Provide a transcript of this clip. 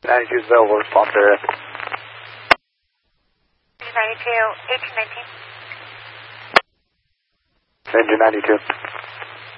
92 Bell will respond to it. 92, 1819. Engine 92.